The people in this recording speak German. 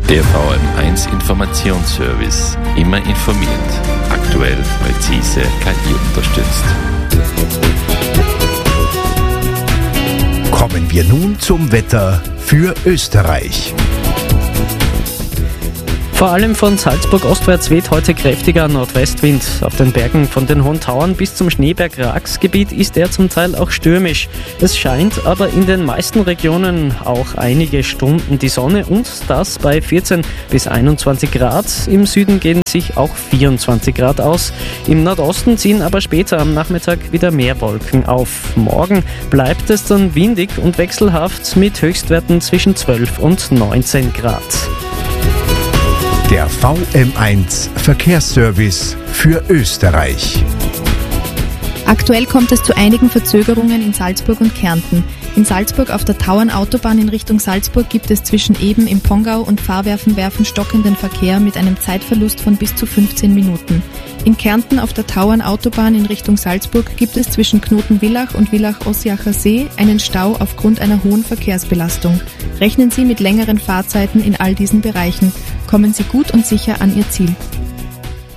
Der VM1 Informationsservice. Immer informiert. Aktuell, präzise, KI unterstützt. Kommen wir nun zum Wetter für Österreich. Vor allem von Salzburg ostwärts weht heute kräftiger Nordwestwind. Auf den Bergen von den Hohen Tauern bis zum Schneeberg-Rax-Gebiet ist er zum Teil auch stürmisch. Es scheint aber in den meisten Regionen auch einige Stunden die Sonne und das bei 14 bis 21 Grad. Im Süden gehen sich auch 24 Grad aus. Im Nordosten ziehen aber später am Nachmittag wieder mehr Wolken auf. Morgen bleibt es dann windig und wechselhaft mit Höchstwerten zwischen 12 und 19 Grad. Der VM1 Verkehrsservice für Österreich. Aktuell kommt es zu einigen Verzögerungen in Salzburg und Kärnten. In Salzburg auf der Tauernautobahn in Richtung Salzburg gibt es zwischen Eben im Pongau und Fahrwerfen-Werfen stockenden Verkehr mit einem Zeitverlust von bis zu 15 Minuten. In Kärnten auf der Tauernautobahn in Richtung Salzburg gibt es zwischen Knotenvillach und Villach-Ossiacher See einen Stau aufgrund einer hohen Verkehrsbelastung. Rechnen Sie mit längeren Fahrzeiten in all diesen Bereichen. Kommen Sie gut und sicher an Ihr Ziel.